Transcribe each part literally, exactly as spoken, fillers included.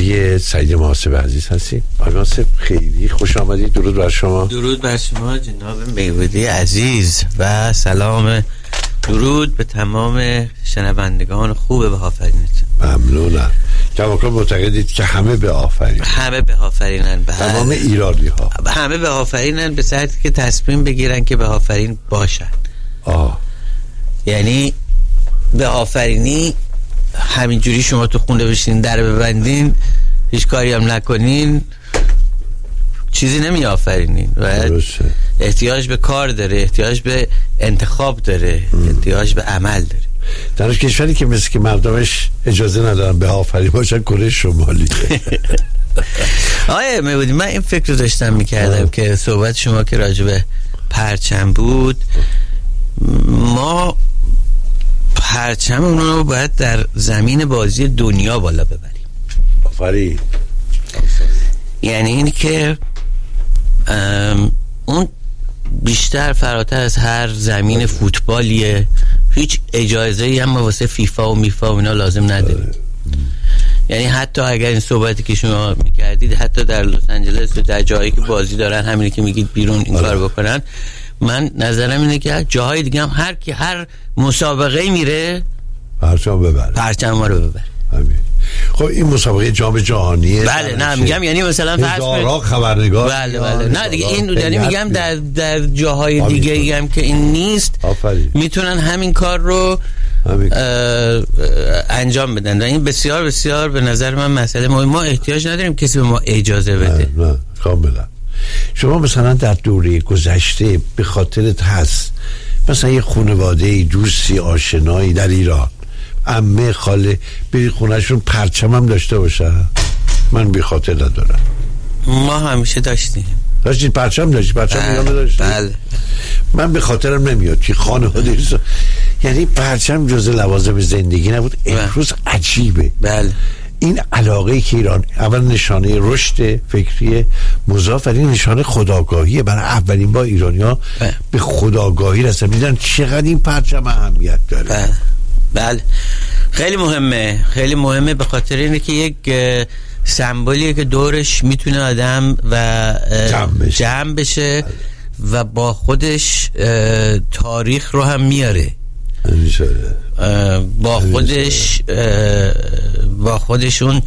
آقای سعید محاسب عزیز هستیم. آقای محاسب خیلی خوش آمدید. درود بر شما. درود بر شما جناب میودی عزیز و سلام درود به تمام شنوندگان خوب به آفرینت. ممنونم. کماکان معتقدید که همه به آفرین، همه به آفرینن، تمام ایرانی ها همه به آفرینن، به شرطی که تصمیم بگیرن که به آفرین باشن. آه. یعنی به آفرینی همینجوری شما تو خونه بشین در ببندین هیچ کاری هم نکنین چیزی نمی آفرینین. احتیاج به کار داره، احتیاج به انتخاب داره، ام. احتیاج به عمل داره. در کشوری که مثل که مردمش اجازه ندارن به آفرین باشن کره شمالی. آیه میبودیم من این فکر رو داشتم میکردم که صحبت شما که راجع به پرچم بود، ما پرچممون رو باید در زمین بازی دنیا بالا ببریم. آفرین. یعنی این که اون بیشتر فراتر از هر زمین فوتبالیه، هیچ اجازه‌ای هم واسه فیفا و میفا و اینا لازم نداریم. یعنی حتی اگر این صحبتی که شما میکردید حتی در لس آنجلس و در جایی که بازی دارن همینی که میگید بیرون این کار بکنن، من نظرم اینه که جاهای دیگه هم هر کی هر مسابقه میره پرچم ببره، پرچم ما رو ببره. همین. خب این مسابقه جام جهانیه. بله نه میگم یعنی مثلا هزارها خبرنگار. بله بله نه دیگه این یعنی میگم در در جاهای دیگه ای هم که این نیست آفرین. میتونن همین کار رو انجام بدن و این بسیار بسیار به نظر من مسئله ما ما احتیاج نداریم کسی به ما اجازه بده. نه نه کاملا. شما مثلا در دوره گذشته به خاطرت هست مثلا یه خانواده دوستی آشنایی در ایران عمه خاله بری خونهشون پرچم هم داشته باشه؟ من بی خاطر ندارم. ما همیشه داشتیم. داشتید پرچم داشتید؟ پرچم ایران داشتید؟ بله. من به خاطرم نمیاد که خانواده یعنی پرچم جزء لوازم زندگی نبود. امروز عجیبه. بله. این علاقه که ایران اول نشانه رشد فکری مضاف ولی نشانه خودآگاهیه. برای اولین بار ایرانی‌ها به خودآگاهی رسیدن، میدونن چقدر این پرچم اهمیت داره. بله. بله خیلی مهمه، خیلی مهمه به خاطر اینه که یک سمبولیه که دورش میتونه آدم و جمع بشه, جمع بشه و با خودش تاریخ رو هم میاره. با خودش با خودشون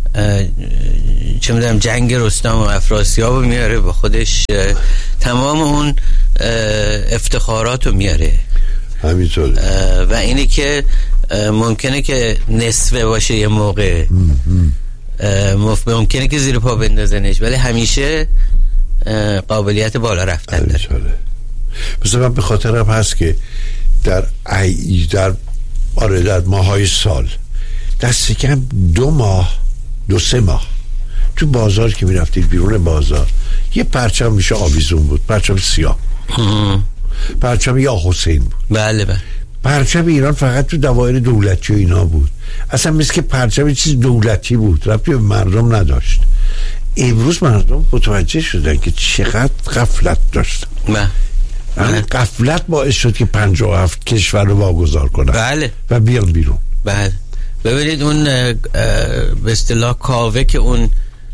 چه میدونم جنگ رستم و افراسیاب رو میاره، با خودش تمام اون افتخارات رو میاره. همینطوره. و اینی که ممکنه که نصفه باشه یه موقع، ممکنه که زیر پا بندازنش، ولی همیشه قابلیت بالا رفتن داره. مثلا من به خاطرم هست که در ای در آره در ماهای سال دست کم دو ماه دو سه ماه تو بازار که میرفتید بیرون بازار یه پرچم میشه آویزون بود، پرچم سیاه، پرچم یا حسین بود. بله بله. پرچم ایران فقط تو دوائر دولتی و اینا بود، اصلا مثل که پرچم یه چیز دولتی بود، ربطی به مردم نداشت. امروز مردم متوجه شدن که چقدر غفلت داشتن. بله. همین غفلت باعث شد که پنجاه و هفت کشور رو واگذار کنن. بله. و بیان بیرون. بله. ببینید اون به اصطلاح کاوه که اون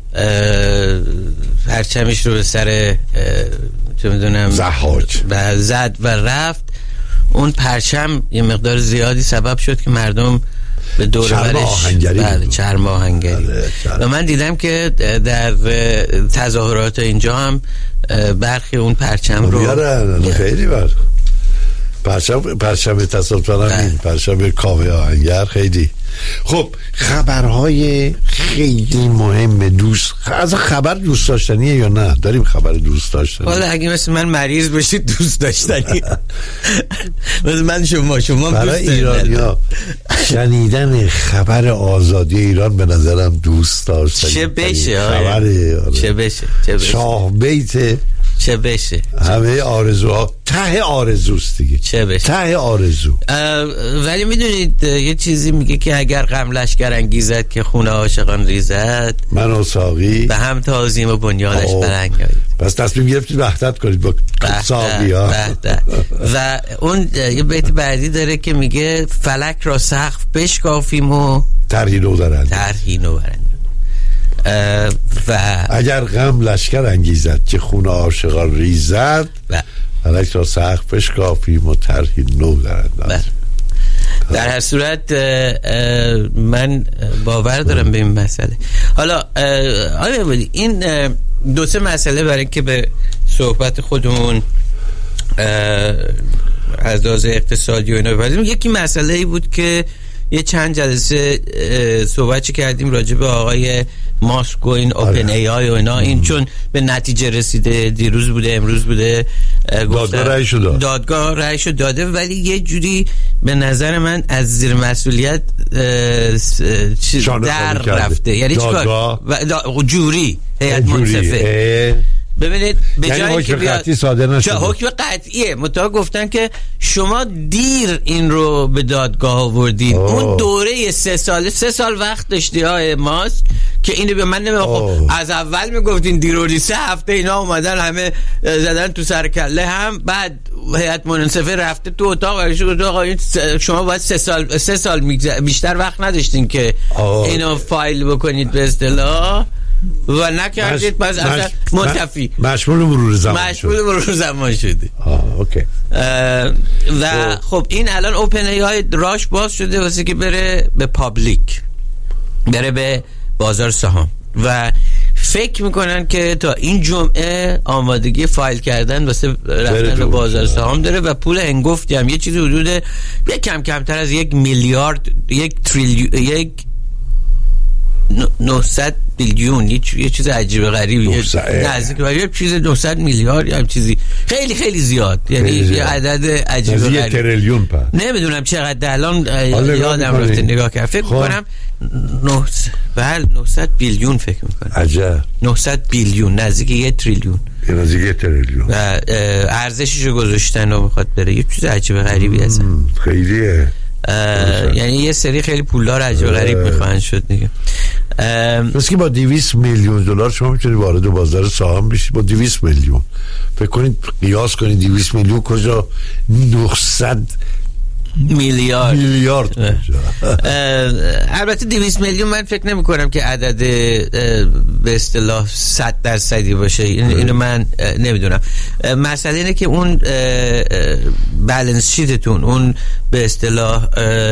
پرچمش رو به سر چه میدونم ضحاک زد و رفت، اون پرچم یه مقدار زیادی سبب شد که مردم به دور چرم آهنگری بله چرم آهنگری بله، و من دیدم که در تظاهرات اینجا هم برخی اون پرچم رو میارن. خیلی بر پرچم پرچم تصادفاً این پرچم کاوه آهنگر خیلی. خب خبرهای خیلی مهم دوست از خبر دوست داشتنیه یا نه؟ داریم خبر دوست داشتنی؟ والا اگه مثل من مریض بشید دوست داشتنی مثل من شما شما برای ایرانیا شنیدن خبر آزادی ایران به نظرم دوست داشتنی. چه بشه خبره چه بشه چه بشه شاه بیت چه بشه همه آرزوها ته آرزوست دیگه. چه بشه ته آرزو. ولی میدونید یه چیزی میگه که اگر غم لشکر انگیزد که خون عاشقان ریزد، من و ساقی به هم تازیم و بنیادش برانگیزد. پس تصمیم گرفتید وحدت کنید با ساقی ها. و اون یه بیت بعدی داره که میگه فلک را سقف بشکافیم و طرحی نو دارند طرحی نو برند. و اگر غم لشکر انگیزد که خون عاشقان ریزد فلک را سخت بشکافیم و طرحی نو درد. در هر صورت من باور دارم به این مسئله. حالا آیا بودی این دو سه مسئله برای که به صحبت خودمون از لحاظ اقتصادی و اینا بپردازیم، یکی مسئله ای بود که یه چند جلسه صحبت کردیم راجع به آقای ماسک و این اوپن ای آی و اینا، این چون به نتیجه رسیده، دیروز بوده امروز بوده، دادگاه رأیش داد دادگاه رأیش داده، ولی یه جوری به نظر من از زیر مسئولیت در رفته. یعنی چیکار جوری هیئت منصفه ببینید به یعنی جایی که قطعی صادر نشده، حکم قطعیه، متأ گفتن که شما دیر این رو به دادگاه آوردید. اون دوره سه سال سه سال وقت داشتی های ماسک که اینو به من نمیخوام، از اول میگفتین دیروری سه هفته اینا اومدن همه زدن تو سر کله هم، بعد هیئت منصفه رفته تو اتاق شما باید سه سال سه سال بیشتر وقت نداشتین که اینو فایل بکنید به اصطلاح و نکردید، پس اصلا منتفی مشمول مرور زمان مشمول مرور زمان شده. آه اوکی. و خب این الان اوپن ای آی راش باز شده واسه که بره به پابلیک، بره به بازار سهام و فکر میکنن که تا این جمعه آمادگی فایل کردن واسه رفتن به بازار سهام داره و پول هنگفتی هم یه چیزی حدود یک کم کمتر از یک میلیارد یک تریلیون یک نهصد بیلیون یه چیز عجیب غریبی نزدیک به یه چیز نهصد میلیارد یا چیزی خیلی خیلی زیاد، یعنی یه عدد عجیب غریبی، یه تریلیون پس نمیدونم چقدر الان یادم رفته نگاه کردم، فکر می‌کنم نهصد بیلیون فکر می‌کنم. عجب. نهصد بیلیون نزدیک یه تریلیون نزدیک یه تریلیون و ارزششو گذاشتن و می‌خواد بره، یه چیز عجیب غریبی هست. خیلیه. یعنی یه سری خیلی پولدار عجیب غریب میخواهند شد دیگه. پس که با دویست میلیون دلار شما میتونید وارد بازار سهام بشید با دویست میلیون. فکر کنید قیاس کنید دویست میلیون کجا نهصد میلیارد میلیارد البته دویست میلیون من فکر نمی کنم که عدد به اصطلاح صد درصدی باشه، اینو من نمیدونم. مسئله اینه که اون بالانس شیتتون، اون به اصطلاح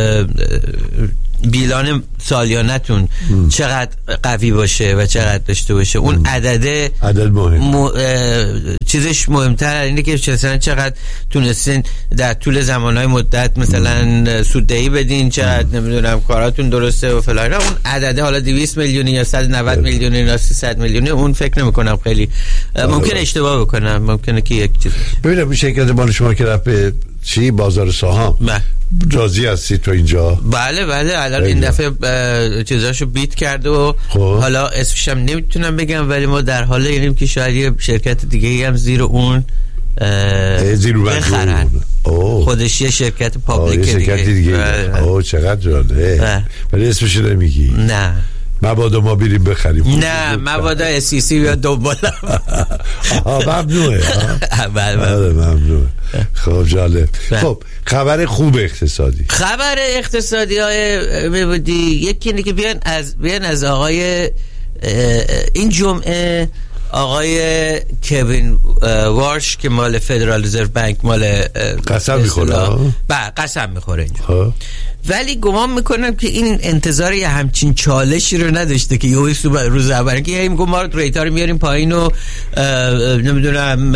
بیلان سالیانتون چقدر قوی باشه و چقدر داشته باشه، اون عدده عدد مهم م... چیزش مهمتر اینه که مثلا چقدر تونستین در طول زمانهای مدت مثلا سوددهی بدین، چقدر نمیدونم کاراتون درسته و فلان. اون عدده حالا دویست میلیونی یا صد و نود میلیونی یا سیصد میلیونی اون فکر نمی کنم، خیلی ممکن اشتباه بکنم، ممکنه که یک چیز ببینم این شرکت مال شما که رفت به چی بازار سهام راضی هستی تو اینجا؟ بله بله الان این دفعه چیزاشو بیت کرده و خوب. حالا اسمش هم نمیتونم بگم ولی ما در حال اینیم که شاید یه شرکت دیگه هم زیر اون زیر بخرن. خودش یه شرکت پابلیک دیگه, دیگه. اوه چقدر جالبه، ولی اسمش نمیگی؟ نه مبادا ما بریم بخریم. نه مبادا اسیسی بیاد دنبالم. ممنوعه. بله بله ممنوعه. خب جالب. خب خبر خوب اقتصادی، خبر اقتصادی های میبودی یکی اینه که بیان از بیان از آقای این جمعه آقای کوین وارش که مال فدرال رزرو بانک مال قسم میخوره با قسم میخوره اینجا، ولی گمان میکنم که این انتظار یه همچین چالشی رو نداشته که یه روز اول که یه میگم ما ریت ها رو میاریم پایین و نمیدونم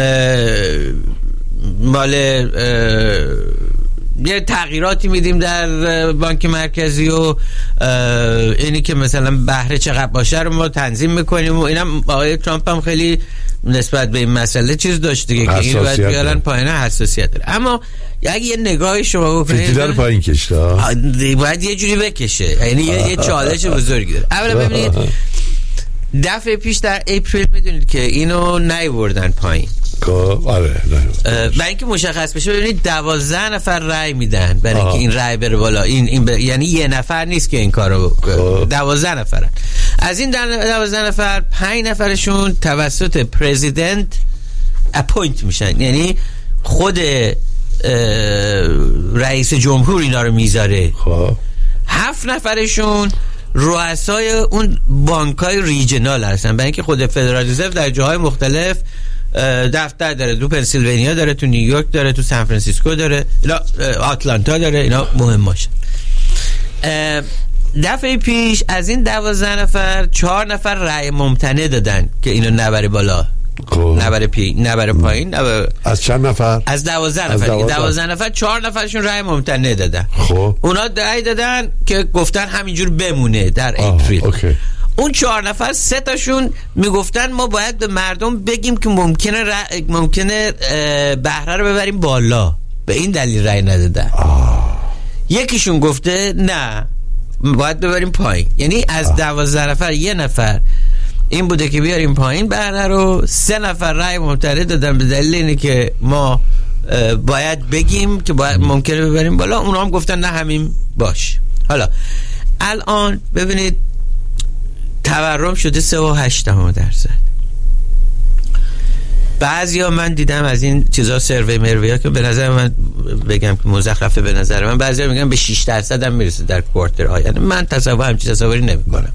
مال یه تغییراتی میدیم در بانک مرکزی و اینی که مثلا بهره چقدر باشه رو ما تنظیم میکنیم و اینم آقای ترامپ هم خیلی نسبت به این مسئله چیز داشته که این باید بیارن پایین، حساسیت داره. اما اگه یه نگاهی شما بکنید فیتیلر پایین کشته باید یه جوری بکشه، یعنی یه چالش بزرگی داره. اولا ببینید دفعه پیش در اپریل میدونید که اینو نیوردن پایین، آره برای اینکه مشخص بشه. ببینید دوازده نفر رای میدن برای اینکه این رای بره بالا، این این ب... یعنی یه نفر نیست که این کارو دوازده نفرن. از این دوازده نفر پنج نفرشون توسط پرزیدنت اپوینت میشن، یعنی خود رئیس جمهور اینا رو میذاره. خب هفت نفرشون رؤسای اون بانک‌های ریجنال هستن، برای اینکه خود فدرال رزرو در جاهای مختلف دفتر داره، تو پنسیلوانیا داره، تو نیویورک داره، تو سان فرانسیسکو داره، اینا آتلانتا داره، اینا مهم باشه. دفعه پیش از این دوازده نفر چهار نفر رأی ممتنع دادن که اینو نبره بالا، نبره پی نبره پایین. نبره... از چند نفر؟ از دوازده نفر. دوازده نفر چهار نفرشون رأی ممتنع دادن. خب اونا رأی دادن که گفتن همینجور بمونه در اپریل. اوکی. اون چهار نفر سه تاشون میگفتن ما باید به مردم بگیم که ممکنه ر... ممکنه بهره رو ببریم بالا، به این دلیل رأی ندادن. آه. یکیشون گفته نه باید ببریم پایین. یعنی از دوازده نفر یه نفر این بوده که بیاریم پایین بهره رو، سه نفر رأی ممتنع دادن به دلیل اینه که ما باید بگیم که باید ممکنه ببریم بالا. اونا هم گفتن نه همین باش. حالا الان ببینید تورم شده سه و هشت دهم درصد. بعضیا من دیدم از این چیزا سروی مروی ها که به نظر من بگم که مزخرفه، به نظر من بعضیا میگن به شش درصد هم میرسه در کوارتر ها. یعنی من تصور همچین تصوری نمیکنم،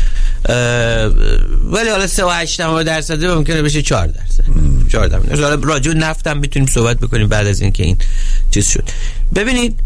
ولی حالا سه و هشت درصد ممکنه بشه چهار درصد. چهار درصد. حالا راجع به نفت هم میتونیم صحبت بکنیم بعد از اینکه این چیز شد. ببینید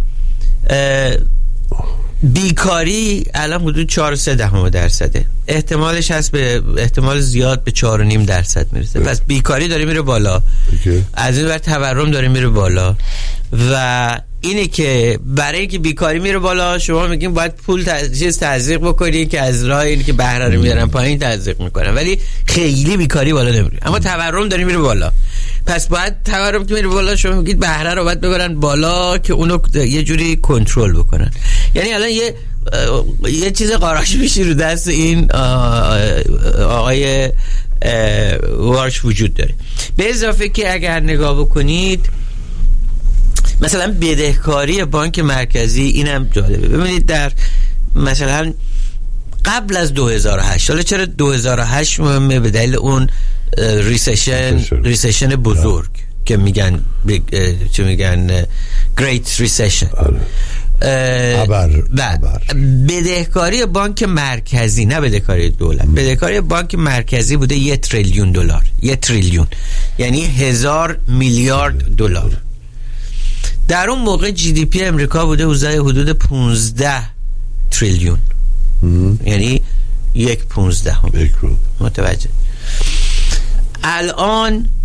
بیکاری الان حدود چهار و سه دهم درصده، احتمالش هست به احتمال زیاد به چهار و نیم درصد میرسه. پس بیکاری داره میره بالا. okay. از این ور تورم داره میره بالا و اینه که برای اینکه بیکاری میره بالا شما میگین باید پول تز... چیز تزریق بکنی که از راه اینه که بهره رو میارن پایین تزریق میکنن، ولی خیلی بیکاری بالا نمیره، اما تورم داره میره بالا. پس باید تورم که میره بالا شما میگید بهره رو باید ببرن بالا که اونو یه جوری کنترل بکنن. یعنی الان یه یه چیز قاراش میشه رو دست این آقای وارش وجود داره. به اضافه که اگر نگاه بکنید مثلا بدهکاری بانک مرکزی، اینم جالبه. ببینید در مثلا قبل از دو هزار و هشت، حالا چرا دو هزار و هشت مهمه؟ به دلیل اون ریسیشن ریسیشن بزرگ که میگن چه میگن گریت ریسیشن. بعد بدهکاری بانک مرکزی، نه بدهکاری دولت، بدهکاری بانک مرکزی بوده یه تریلیون دلار. یه تریلیون یعنی هزار میلیارد دلار. در اون موقع جی دی پی امریکا بوده حدود پونزده تریلیون، یعنی یک پونزدهم. متوجه؟ الان